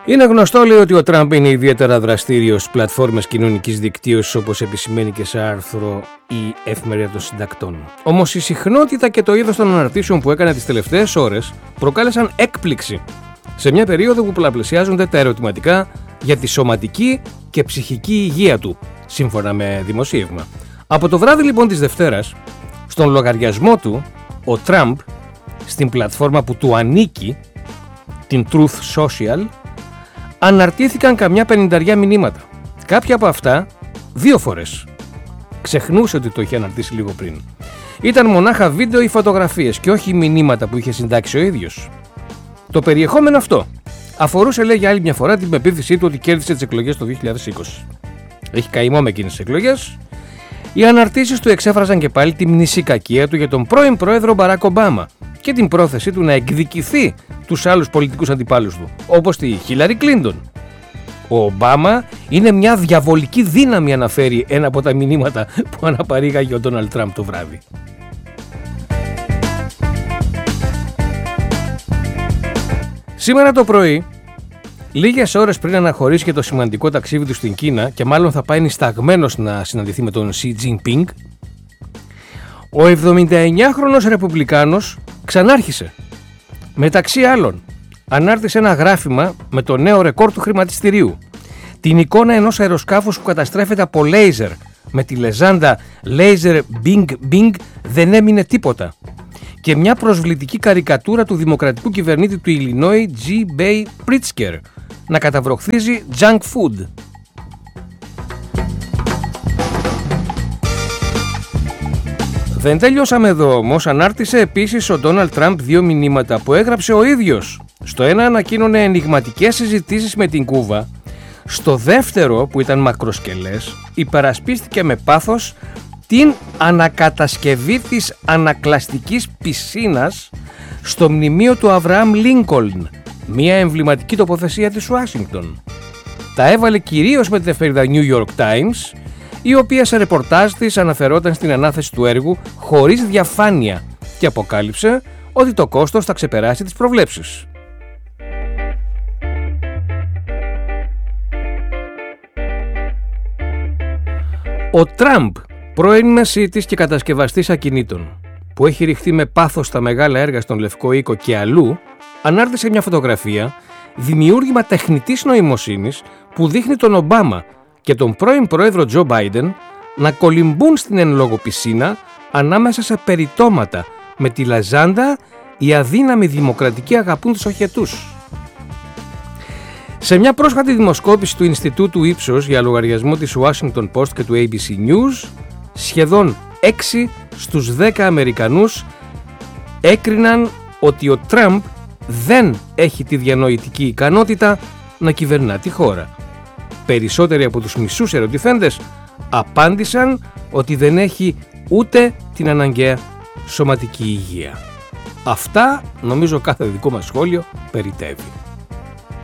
Είναι γνωστό, λέει, ότι ο Τραμπ είναι ιδιαίτερα δραστήριος στις πλατφόρμες κοινωνικής δικτύωσης, όπως επισημαίνει και σε άρθρο η Εφημερίδα των Συντακτών. Όμως η συχνότητα και το είδος των αναρτήσεων που έκανε τις τελευταίες ώρες προκάλεσαν έκπληξη σε μια περίοδο που πολλαπλασιάζονται τα ερωτηματικά για τη σωματική και ψυχική υγεία του, σύμφωνα με δημοσίευμα. Από το βράδυ λοιπόν της Δευτέρας, στον λογαριασμό του, ο Τραμπ, στην πλατφόρμα που του ανήκει, την Truth Social, αναρτήθηκαν καμιά 50 μηνύματα. Κάποια από αυτά 2 φορές. Ξεχνούσε ότι το είχε αναρτήσει λίγο πριν. Ήταν μονάχα βίντεο ή φωτογραφίες και όχι μηνύματα που είχε συντάξει ο ίδιος. Το περιεχόμενο αυτό αφορούσε, λέει, για άλλη μια φορά την πεποίθησή του ότι κέρδισε τις εκλογές το 2020. Έχει καημό με εκείνες τις εκλογές. Οι αναρτήσεις του εξέφραζαν και πάλι τη μνησικακία του για τον πρώην πρόεδρο Μπαράκ Ομπάμα και την πρόθεσή του να εκδικηθεί τους άλλους πολιτικούς αντιπάλους του, όπως τη Χίλαρη Κλίντον. Ο Ομπάμα είναι μια διαβολική δύναμη, αναφέρει ένα από τα μηνύματα που αναπαρήγαγε ο Ντόναλντ Τραμπ το βράδυ. Σήμερα το πρωί, λίγες ώρες πριν αναχωρήσει και το σημαντικό ταξίδι του στην Κίνα και μάλλον θα πάει νησταγμένος να συναντηθεί με τον Σι Τζινπίνγκ, ο 79χρονος ρεπουμπλικάνος ξανάρχισε. Μεταξύ άλλων, ανάρτησε ένα γράφημα με το νέο ρεκόρ του χρηματιστηρίου. Την εικόνα ενός αεροσκάφους που καταστρέφεται από λέιζερ με τη λεζάντα «Laser Bing Bing δεν έμεινε τίποτα». Και μια προσβλητική καρικατούρα του δημοκρατικού κυβερνήτη του Illinois G. Bay Pritzker να καταβροχθίζει junk food. Δεν τελειώσαμε εδώ όμως. Ανάρτησε επίσης ο Ντόναλντ Τραμπ 2 μηνύματα που έγραψε ο ίδιος. Στο ένα ανακοίνωνε ενιγματικές συζητήσεις με την Κούβα. Στο δεύτερο, που ήταν μακροσκελές, υπερασπίστηκε με πάθος την ανακατασκευή της ανακλαστικής πισίνας στο μνημείο του Αβραάμ Λίνκολν, μια εμβληματική τοποθεσία της Ουάσιγκτον. Τα έβαλε κυρίως με την εφημερίδα New York Times, η οποία σε ρεπορτάζ της αναφερόταν στην ανάθεση του έργου χωρίς διαφάνεια και αποκάλυψε ότι το κόστος θα ξεπεράσει τις προβλέψεις. Ο Τραμπ, πρώην μεσίτης και κατασκευαστής ακινήτων, που έχει ρηχθεί με πάθος στα μεγάλα έργα στον Λευκό Οίκο και αλλού, ανάρτησε μια φωτογραφία, δημιούργημα τεχνητής νοημοσύνης, που δείχνει τον Ομπάμα και τον πρώην πρόεδρο Τζο Μπάιντεν να κολυμπούν στην εν λόγω πισίνα ανάμεσα σε περιτώματα με τη λαζάντα «Οι αδύναμοι δημοκρατικοί αγαπούν τους οχετούς». Σε μια πρόσφατη δημοσκόπηση του Ινστιτούτου Ύψος για λογαριασμό της Washington Post και του ABC News, σχεδόν 6 στους 10 Αμερικανούς έκριναν ότι ο Τραμπ δεν έχει τη διανοητική ικανότητα να κυβερνά τη χώρα. Περισσότεροι από τους μισούς ερωτηθέντες απάντησαν ότι δεν έχει ούτε την αναγκαία σωματική υγεία. Αυτά νομίζω κάθε δικό μας σχόλιο περιτεύει.